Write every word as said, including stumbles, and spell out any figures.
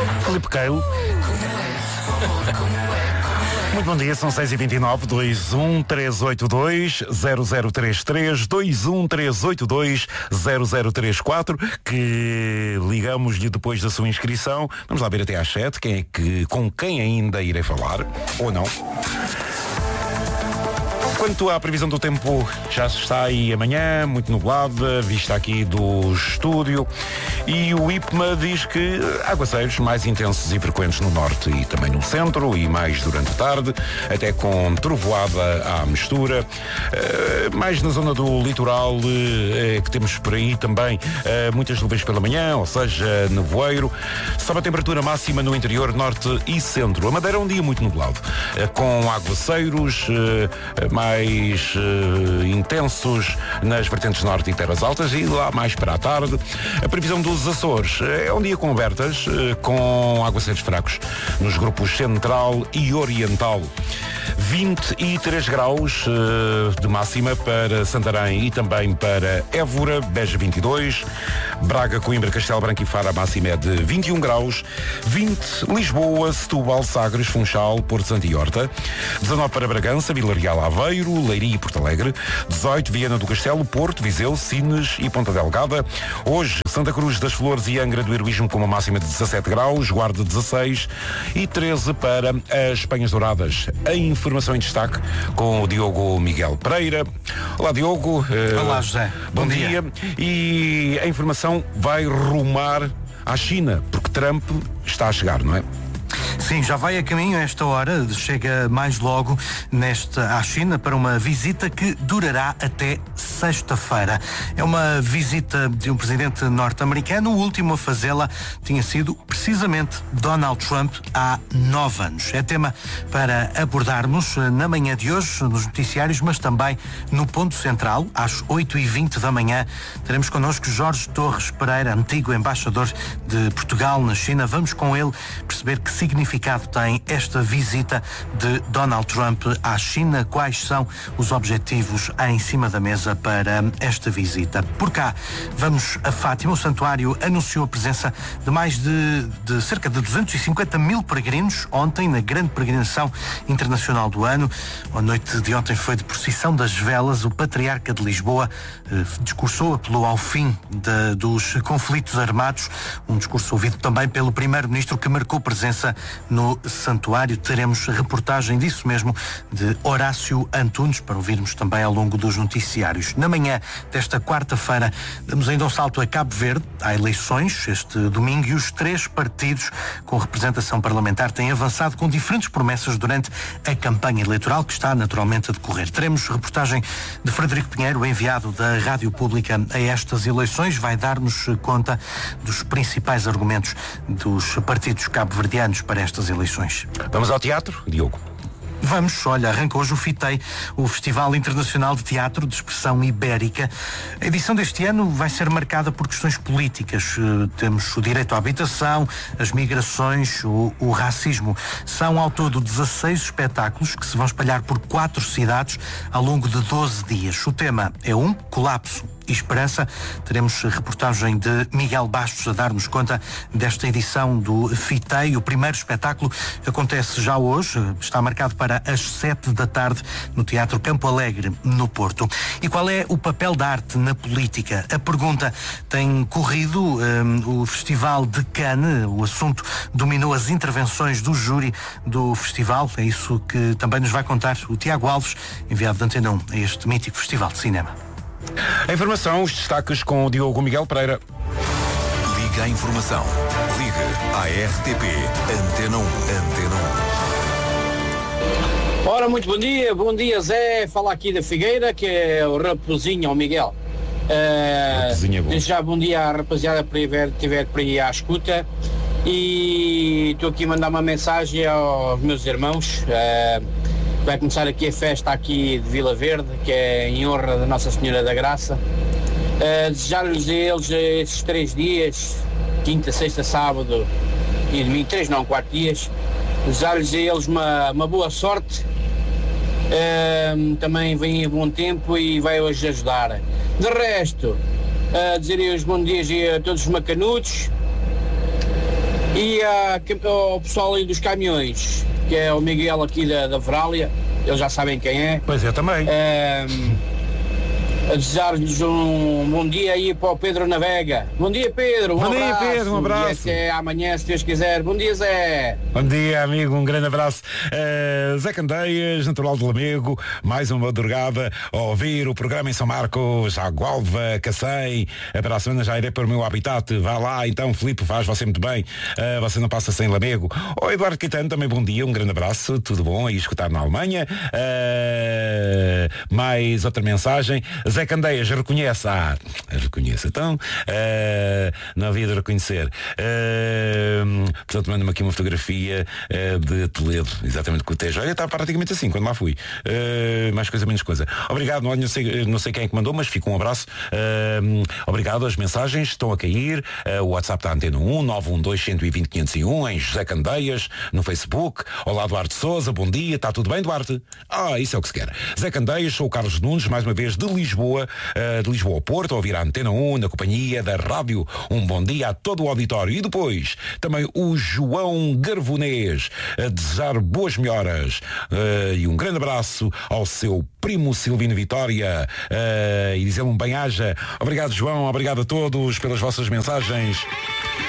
Filipe Keilo. Muito bom dia, são seis e vinte e nove, dois um três oito dois zero zero três três, dois um três oito dois zero zero três quatro, que ligamos-lhe depois da sua inscrição. Vamos lá ver até às sete quem é que, com quem ainda irei falar, ou não. Quanto à previsão do tempo, já está aí amanhã, muito nublada, vista aqui do estúdio, e o IPMA diz que aguaceiros mais intensos e frequentes no norte e também no centro, e mais durante a tarde, até com trovoada à mistura. Uh, mais na zona do litoral, uh, que temos por aí também uh, muitas nuvens pela manhã, ou seja, nevoeiro. Sobe a temperatura máxima no interior, norte e centro. A Madeira é um dia muito nublado, uh, com aguaceiros uh, mais mais uh, intensos nas vertentes norte e terras altas, e lá mais para a tarde. A previsão dos Açores é um dia com abertas, uh, com aguaceiros fracos nos grupos central e oriental. vinte e três graus uh, de máxima para Santarém e também para Évora, Beja vinte e dois, Braga, Coimbra, Castelo Branco e Faro, a máxima é de vinte e um graus, vinte Lisboa, Setúbal, Sagres, Funchal, Porto Santo e Horta, dezanove para Bragança, Vila Real, Aveiro, Leiria e Porto Alegre, dezoito Viana do Castelo, Porto, Viseu, Sines e Ponta Delgada. Hoje, Santa Cruz das Flores e Angra do Heroísmo com uma máxima de dezassete graus, Guarda dezasseis e treze para as Penhas Douradas. A informação em destaque com o Diogo Miguel Pereira. Olá, Diogo. Olá, José. Bom, Bom dia. dia. E a informação vai rumar à China, porque Trump está a chegar, não é? Sim, já vai a caminho a esta hora, chega mais logo nesta, à China para uma visita que durará até sexta-feira. É uma visita de um presidente norte-americano, o último a fazê-la tinha sido precisamente Donald Trump há nove anos. É tema para abordarmos na manhã de hoje nos noticiários, mas também no ponto central, às oito e vinte da manhã, teremos connosco Jorge Torres Pereira, antigo embaixador de Portugal na China. Vamos com ele perceber que significado tem esta visita de Donald Trump à China, quais são os objetivos em cima da mesa para esta visita. Por cá, vamos a Fátima. O santuário anunciou a presença de mais de, de cerca de duzentos e cinquenta mil peregrinos ontem na grande peregrinação internacional do ano. A noite de ontem foi de procissão das velas. O patriarca de Lisboa eh, discursou, apelou ao fim de, dos conflitos armados, um discurso ouvido também pelo primeiro-ministro, que marcou presença no santuário. Teremos reportagem disso mesmo de Horácio Antunes para ouvirmos também ao longo dos noticiários. Na manhã desta quarta-feira damos ainda um salto a Cabo Verde. Há eleições este domingo e os três partidos com representação parlamentar têm avançado com diferentes promessas durante a campanha eleitoral que está naturalmente a decorrer. Teremos reportagem de Frederico Pinheiro, enviado da Rádio Pública a estas eleições. Vai dar-nos conta dos principais argumentos dos partidos cabo-verdianos para estas eleições. Vamos ao teatro, Diogo? Vamos, olha, arranca hoje o FITEI, o Festival Internacional de Teatro de Expressão Ibérica. A edição deste ano vai ser marcada por questões políticas. Uh, temos o direito à habitação, as migrações, o, o racismo. São ao todo dezasseis espetáculos que se vão espalhar por quatro cidades ao longo de doze dias. O tema é um colapso e esperança. Teremos reportagem de Miguel Bastos a dar-nos conta desta edição do FITEI. O primeiro espetáculo acontece já hoje, está marcado para as sete da tarde no Teatro Campo Alegre, no Porto. E qual é o papel da arte na política? A pergunta tem corrido um, o Festival de Cannes. O assunto dominou as intervenções do júri do festival. É isso que também nos vai contar o Tiago Alves, enviado de Antena um a este mítico Festival de Cinema. A informação, os destaques com o Diogo Miguel Pereira. Liga a informação. Liga à R T P Antena um. Antena um. Ora, muito bom dia. Bom dia, Zé. Fala aqui da Figueira, que é o Raposinho, ao Miguel. Uh, bom. Já bom dia à rapaziada que estiver por aí à escuta. E estou aqui a mandar uma mensagem aos meus irmãos. Uh, Vai começar aqui a festa aqui de Vila Verde, que é em honra da Nossa Senhora da Graça. Uh, desejar-lhes a eles esses três dias, quinta, sexta, sábado e domingo, três não, quatro dias. Desejar-lhes a eles uma, uma boa sorte. Uh, também vem a bom tempo e vai hoje ajudar. De resto, uh, dizer os bons dias a todos os macanudos. E uh, o pessoal aí dos caminhões, que é o Miguel aqui da, da Verália, eles já sabem quem é. Pois é, também. Uh, a desejar-lhes um bom dia aí para o Pedro Navega. Bom dia, Pedro. Um bom abraço. dia, Pedro. Um abraço. E até amanhã, se Deus quiser. Bom dia, Zé. Bom dia, amigo. Um grande abraço. Uh, Zé Candeias, natural de Lamego. Mais uma madrugada a ouvir o programa em São Marcos, à Gualva, Cacém. Para a semana já irei para o meu habitat. Vá lá, então, Filipe, faz você muito bem. Uh, você não passa sem Lamego. O Eduardo Caetano, também bom dia. Um grande abraço. Tudo bom aí escutar na Alemanha. Uh, mais outra mensagem. Zé Candeias reconhece, ah, reconhece, então, uh, não havia de reconhecer. Uh, portanto, manda-me aqui uma fotografia uh, de Toledo, exatamente com o Tejo. Olha, está praticamente assim, quando lá fui. Uh, mais coisa, menos coisa. Obrigado, não, não, sei, não sei quem é que mandou, mas fica um abraço. Uh, obrigado, as mensagens estão a cair. Uh, o WhatsApp da Antena um, nove um dois, um dois zero, quinhentos e um, em José Candeias, no Facebook. Olá, Duarte Souza, bom dia, está tudo bem, Duarte? Ah, isso é o que se quer. Zé Candeias, sou o Carlos Nunes, mais uma vez de Lisboa. De Lisboa ao Porto, a ouvir a Antena um na companhia da rádio. Um bom dia a todo o auditório. E depois também o João Garvonês a desejar boas melhoras uh, e um grande abraço ao seu primo Silvino Vitória uh, e dizer-lhe um bem-aja. Obrigado, João, obrigado a todos pelas vossas mensagens.